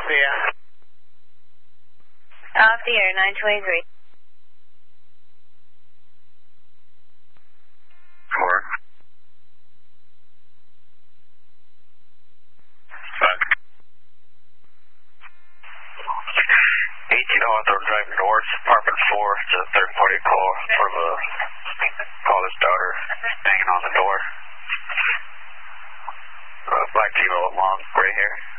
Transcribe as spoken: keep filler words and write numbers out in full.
off the air. Off the air, nine twenty-three. Four. Five. eighteen Hawthorne Drive North, apartment four. It's a third party call from a caller's daughter banging on the door. Uh, black female, long, gray hair.